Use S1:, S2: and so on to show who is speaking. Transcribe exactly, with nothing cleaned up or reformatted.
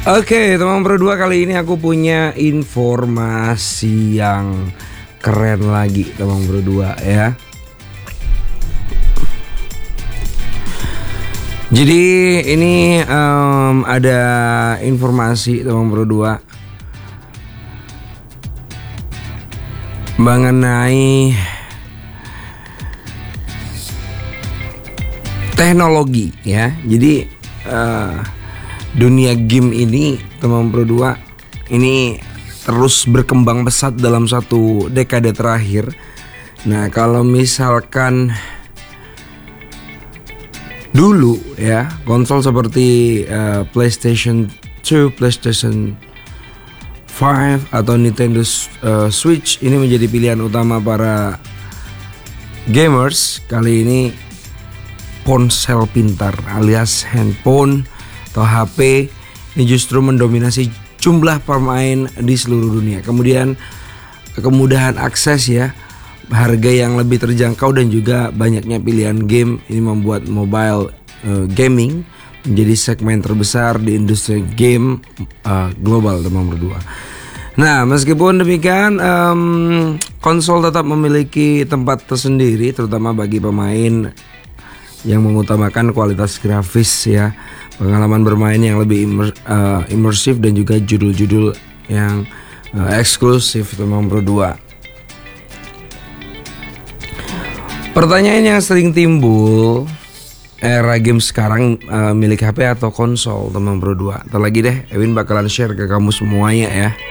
S1: Oke, teman berdua, kali ini aku punya informasi yang keren lagi, teman berdua ya. Jadi ini um, ada informasi, teman berdua, mengenai teknologi ya. Jadi uh, dunia game ini, teman berdua, ini terus berkembang pesat dalam satu dekade terakhir. Nah, kalau misalkan dulu ya, konsol seperti uh, PlayStation two, PlayStation five atau Nintendo uh, Switch ini menjadi pilihan utama para gamers, kali ini ponsel pintar alias handphone atau H P ini justru mendominasi jumlah pemain di seluruh dunia. Kemudian kemudahan akses ya, harga yang lebih terjangkau dan juga banyaknya pilihan game ini membuat mobile uh, gaming menjadi segmen terbesar di industri game uh, global, teman berdua. Nah, meskipun demikian, um, konsol tetap memiliki tempat tersendiri, terutama bagi pemain yang mengutamakan kualitas grafis ya, pengalaman bermain yang lebih immer, uh, imersif dan juga judul-judul yang uh, eksklusif, teman berdua. Pertanyaan yang sering timbul, era game sekarang uh, milik H P atau konsol, teman berdua? Ntar lagi deh, Ewin bakalan share ke kamu semuanya ya.